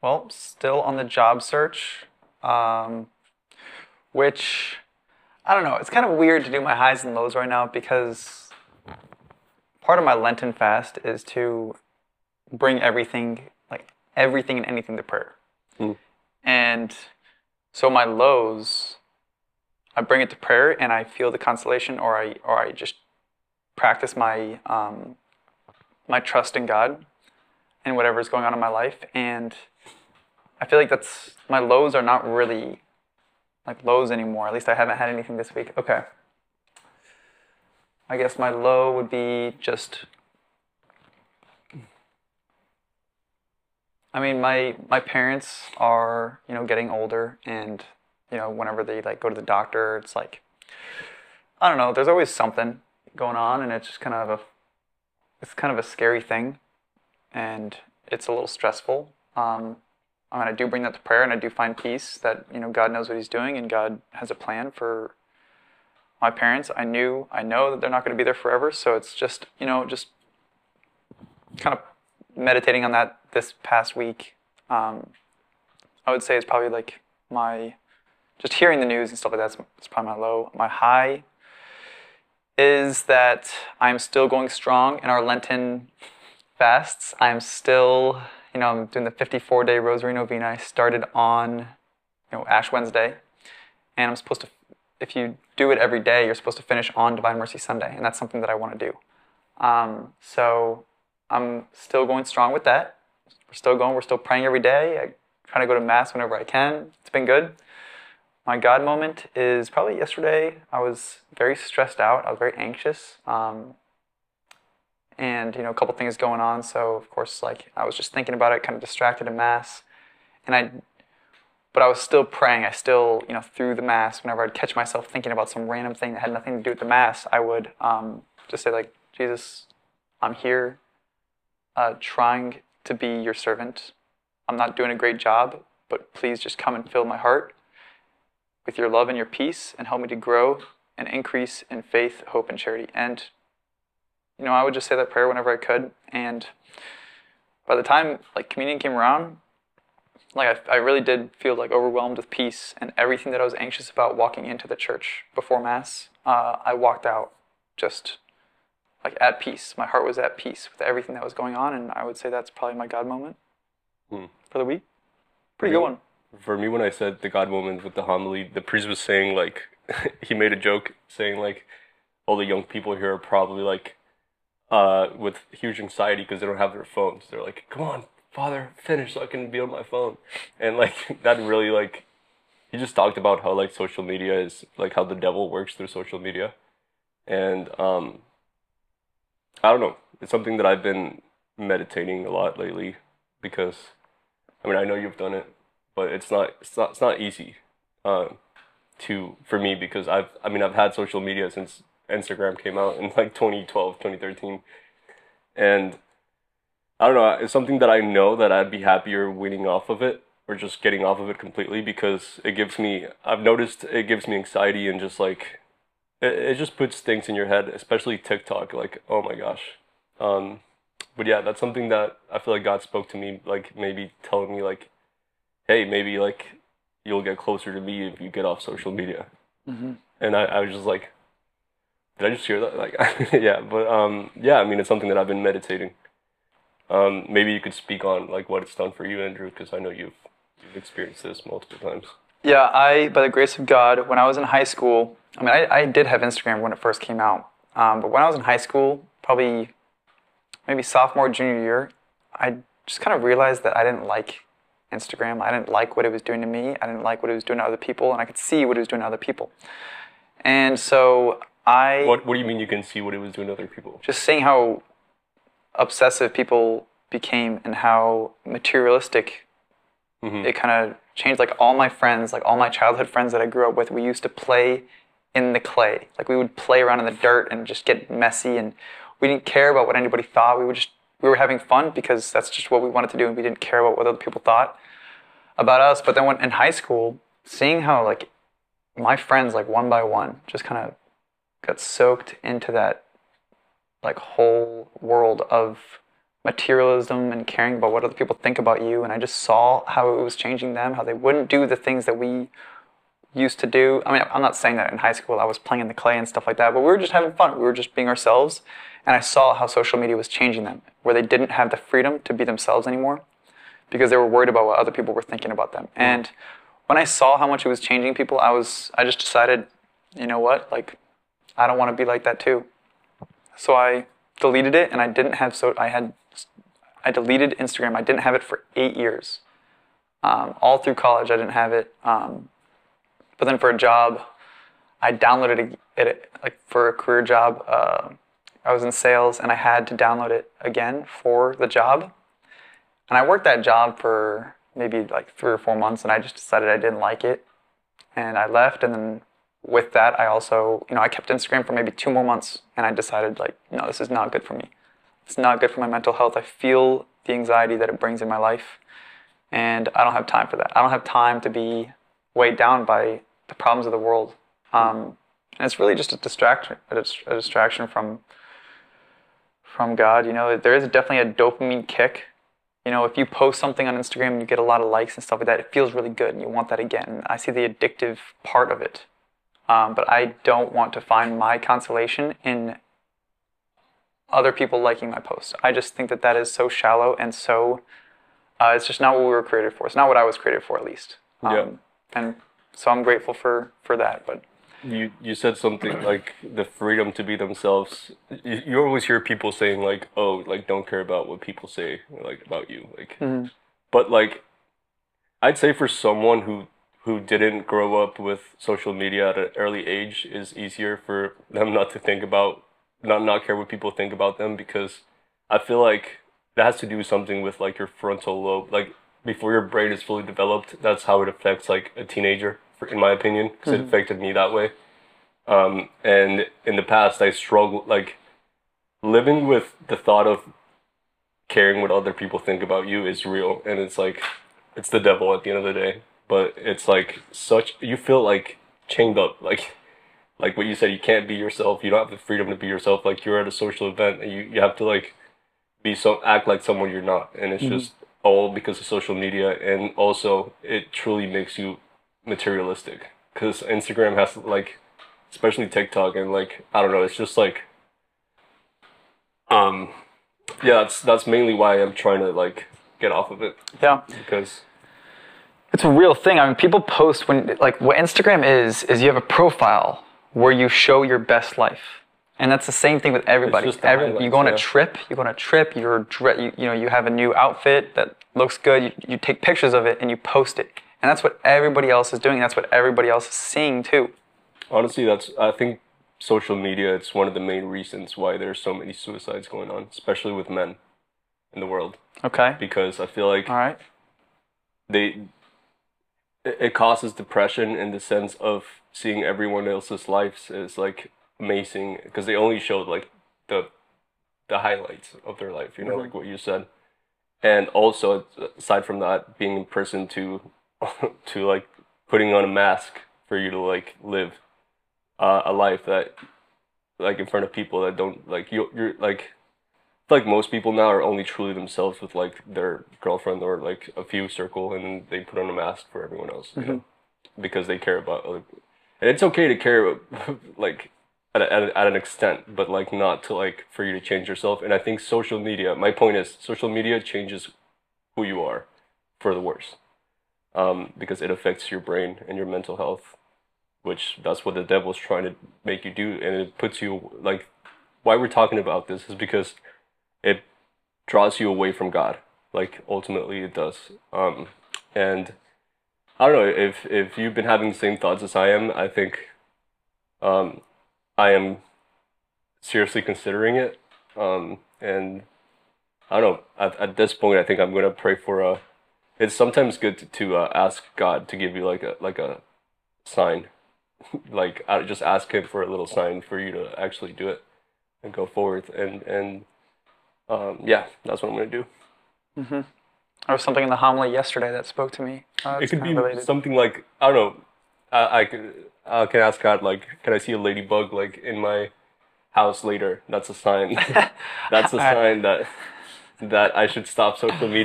Well, still on the job search, um, which I don't know. It's kind of weird to do my highs and lows right now because part of my Lenten fast is to bring everything, like everything and anything to prayer. Hmm. And so my lows, I bring it to prayer and I feel the consolation, or I just practice my trust in God and whatever's going on in my life. And I feel like that's my lows are not really like lows anymore. At least I haven't had anything this week. Okay. I guess my low would be just I mean my parents are, getting older and whenever they like go to the doctor, it's like I don't know, there's always something going on and it's just kind of a scary thing and it's a little stressful. I mean, I do bring that to prayer, and I do find peace that God knows what He's doing, and God has a plan for my parents. I know that they're not going to be there forever, so it's just just kind of meditating on that this past week. I would say it's probably like my just hearing the news and stuff like that. It's probably my low. My high is that I'm still going strong in our Lenten fasts. I'm still, I'm doing the 54-day Rosary Novena. I started on, Ash Wednesday, and I'm supposed to, if you do it every day, you're supposed to finish on Divine Mercy Sunday, and that's something that I want to do. So I'm still going strong with that. We're still praying every day. I try to go to Mass whenever I can. It's been good. My God moment is probably yesterday. I was very stressed out. I was very anxious. And a couple things going on, so of course like I was just thinking about it, kind of distracted in Mass, but I was still praying. I still through the Mass, whenever I'd catch myself thinking about some random thing that had nothing to do with the Mass, I would just say like, Jesus, I'm here trying to be your servant. I'm not doing a great job, but please just come and fill my heart with your love and your peace and help me to grow and increase in faith, hope, and charity. And I would just say that prayer whenever I could, and by the time like communion came around, like I really did feel like overwhelmed with peace, and everything that I was anxious about walking into the church before Mass, I walked out just like at peace. My heart was at peace with everything that was going on, and I would say that's probably my God moment for the week. Pretty good one. For me, when I said the God moment with the homily, the priest was saying like, he made a joke saying like, all the young people here are probably like, with huge anxiety because they don't have their phones. They're like, come on, Father, finish so I can be on my phone. And like, that really like, he just talked about how like social media is like how the devil works through social media. And I don't know, it's something that I've been meditating a lot lately because, I mean, I know you've done it, but it's not easy for me because I've had social media since Instagram came out in like 2012, 2013. And I don't know, it's something that I know that I'd be happier weaning off of it or just getting off of it completely because I've noticed it gives me anxiety and just like, it just puts things in your head, especially TikTok, like, oh my gosh. But yeah, that's something that I feel like God spoke to me, like maybe telling me like, hey, maybe like you'll get closer to me if you get off social media. Mm-hmm. And I was just like, did I just hear that? Like, yeah, but yeah, I mean, it's something that I've been meditating. Maybe you could speak on like what it's done for you, Andrew, because I know you've experienced this multiple times. Yeah, by the grace of God, when I was in high school, I mean, I did have Instagram when it first came out, but when I was in high school, probably maybe sophomore, junior year, I just kind of realized that I didn't like Instagram. I didn't like what it was doing to me. I didn't like what it was doing to other people, and I could see what it was doing to other people. And so What do you mean you can see what it was doing to other people? just seeing how obsessive people became and how materialistic it kind of changed. Like all my friends, like all my childhood friends that I grew up with, we used to play in the clay. Like we would play around in the dirt and just get messy, and we didn't care about what anybody thought. We were having fun because that's just what we wanted to do, and we didn't care about what other people thought about us. But then when in high school, seeing how like my friends like one by one just kind of got soaked into that like whole world of materialism and caring about what other people think about you, and I just saw how it was changing them, how they wouldn't do the things that we used to do. I mean, I'm not saying that in high school I was playing in the clay and stuff like that, but we were just having fun. We were just being ourselves, and I saw how social media was changing them, where they didn't have the freedom to be themselves anymore because they were worried about what other people were thinking about them. And when I saw how much it was changing people, I just decided, you know what, like, I don't want to be like that too. So I deleted it, and I deleted Instagram. I didn't have it for 8 years. All through college, I didn't have it. But then for a job, I downloaded it like for a career job. I was in sales, and I had to download it again for the job. And I worked that job for maybe like 3 or 4 months, and I just decided I didn't like it, and I left. And then with that, I also, I kept Instagram for maybe 2 more months, and I decided, like, no, this is not good for me. It's not good for my mental health. I feel the anxiety that it brings in my life, and I don't have time for that. I don't have time to be weighed down by the problems of the world. And it's really just a distraction from God. There is definitely a dopamine kick. If you post something on Instagram and you get a lot of likes and stuff like that, it feels really good and you want that again. I see the addictive part of it. But I don't want to find my consolation in other people liking my posts. I just think that is so shallow and so, it's just not what we were created for. It's not what I was created for, at least. And so I'm grateful for that. But you said something like the freedom to be themselves. You always hear people saying like, oh, like, don't care about what people say like about you, like. But like, I'd say for someone who didn't grow up with social media at an early age, is easier for them not to think about, not care what people think about them, because I feel like that has to do something with like your frontal lobe. Like, before your brain is fully developed, that's how it affects like a teenager, in my opinion, because it affected me that way. And in the past, I struggled, like, living with the thought of caring what other people think about you is real, and it's like, it's the devil at the end of the day. But it's like you feel like chained up, like what you said, you can't be yourself, you don't have the freedom to be yourself. Like, you're at a social event and you have to like act like someone you're not, and it's just all because of social media. And also it truly makes you materialistic, because Instagram has like, especially TikTok, and like, I don't know, it's just like, yeah, that's mainly why I'm trying to like get off of it. Yeah, because it's a real thing. I mean, people post what Instagram is you have a profile where you show your best life. And that's the same thing with everybody. You go on a trip, you have a new outfit that looks good, you take pictures of it and you post it. And that's what everybody else is doing. That's what everybody else is seeing too. Honestly, I think social media, it's one of the main reasons why there's so many suicides going on, especially with men in the world. Okay. Because I feel like, all right, it causes depression in the sense of seeing everyone else's lives is like amazing, because they only showed like the highlights of their life, like what you said. And also, aside from that, being in person to like putting on a mask for you to like live a life that, like, in front of people that don't like you're like, I feel like most people now are only truly themselves with like their girlfriend or like a few circle, and they put on a mask for everyone else, because they care about other people. And it's okay to care like at an extent, but like not to like for you to change yourself. And I think social media, my point is, social media changes who you are for the worse, because it affects your brain and your mental health, which that's what the devil's trying to make you do. And it puts you, like, why we're talking about this is because it draws you away from God. Like, ultimately it does. And I don't know, if you've been having the same thoughts as I am, I think I am seriously considering it. And I don't know, at this point, I think I'm going to pray for it's sometimes good to ask God to give you like a sign. Like, I just ask him for a little sign for you to actually do it and go forward. And yeah, that's what I'm going to do. There was something in the homily yesterday that spoke to me. It could be related. Something like, I don't know, I can ask God, like, can I see a ladybug like in my house later? That's a sign. That's a sign that that I should stop social media.